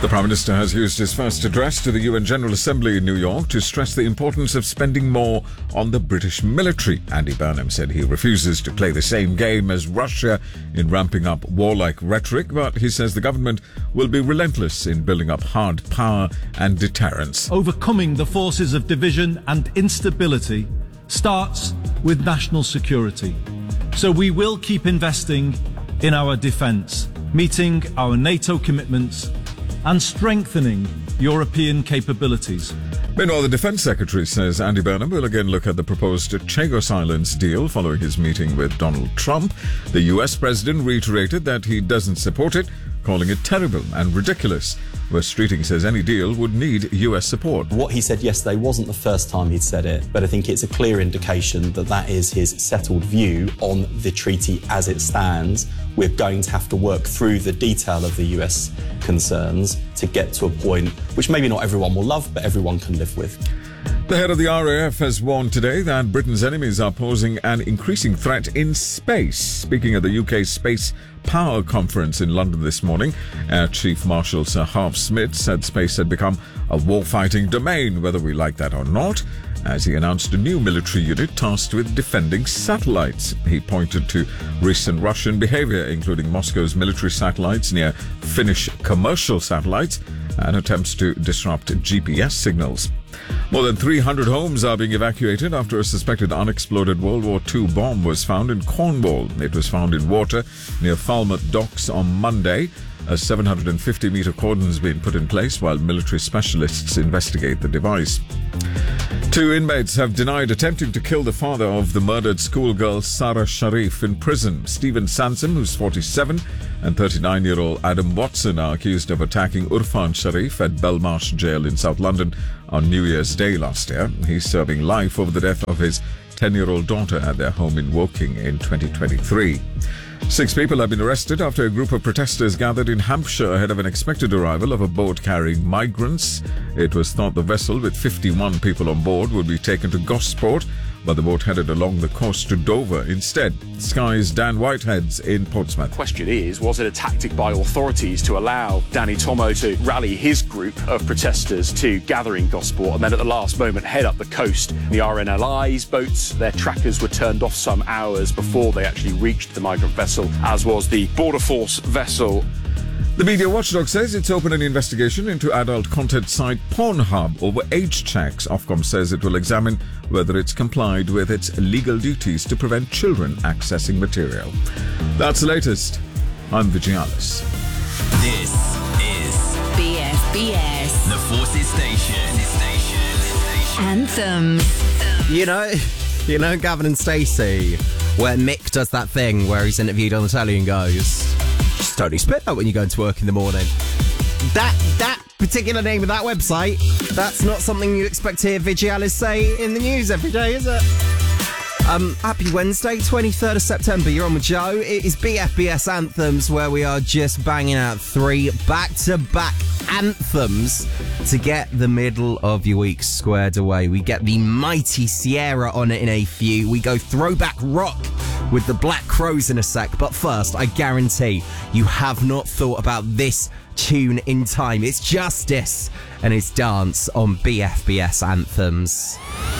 The Prime Minister has used his first address to the UN General Assembly in New York to stress the importance of spending more on the British military. Andy Burnham said he refuses to play the same game as Russia in ramping up warlike rhetoric, but he says the government will be relentless in building up hard power and deterrence. Overcoming the forces of division and instability starts with national security. So we will keep investing in our defence, meeting our NATO commitments and strengthening European capabilities. Meanwhile, the Defence Secretary says Andy Burnham will again look at the proposed Chagos Islands deal following his meeting with Donald Trump. The US President reiterated that he doesn't support it, calling it terrible and ridiculous. Wes Streeting says any deal would need US support. What he said yesterday wasn't the first time he'd said it, but I think it's a clear indication that that is his settled view on the treaty as it stands. We're going to have to work through the detail of the US concerns to get to a point which maybe not everyone will love, but everyone can live with. The head of the RAF has warned today that Britain's enemies are posing an increasing threat in space. Speaking at the UK Space Power Conference in London this morning, Air Chief Marshal Sir Harv Smith said space had become a warfighting domain, whether we like that or not, as he announced a new military unit tasked with defending satellites. He pointed to recent Russian behavior, including Moscow's military satellites near Finnish commercial satellites and attempts to disrupt GPS signals. More than 300 homes are being evacuated after a suspected unexploded World War II bomb was found in Cornwall. It was found in water near Falmouth Docks on Monday. A 750-metre cordon has been put in place while military specialists investigate the device. 2 inmates have denied attempting to kill the father of the murdered schoolgirl Sarah Sharif in prison. Stephen Sansom, who's 47, and 39-year-old Adam Watson are accused of attacking Urfan Sharif at Belmarsh Jail in South London on New Year's Day last year. He's serving life over the death of his 10-year-old daughter at their home in Woking in 2023. 6 people have been arrested after a group of protesters gathered in Hampshire ahead of an expected arrival of a boat carrying migrants. It was thought the vessel with 51 people on board would be taken to Gosport, but the boat headed along the coast to Dover instead. Sky's Dan Whitehead's in Portsmouth. The question is, was it a tactic by authorities to allow Danny Tomo to rally his group of protesters to gather in Gosport and then at the last moment head up the coast? The RNLI's boats, their trackers were turned off some hours before they actually reached the migrant vessel, as was the Border Force vessel. The media watchdog says it's opened an investigation into adult content site Pornhub over age checks. Ofcom says it will examine whether it's complied with its legal duties to prevent children accessing material. That's the latest. I'm Vigialis. This is BFBS, the Forces Station. Anthems. You know Gavin and Stacey, where Mick does that thing where he's interviewed on the telly and goes, just totally spit that when you go to work in the morning. That particular name of that website, that's not something you expect to hear Vigialis say in the news every day, is it? Happy Wednesday, 23rd of September. You're on with Joe. It is BFBS Anthems, where we are just banging out 3 back-to-back anthems to get the middle of your week squared away. We get the mighty Sierra on it in a few. We go throwback rock with the Black Crows in a sec. But first, I guarantee you have not thought about this tune in time. It's Justice and it's Dance on BFBS Anthems.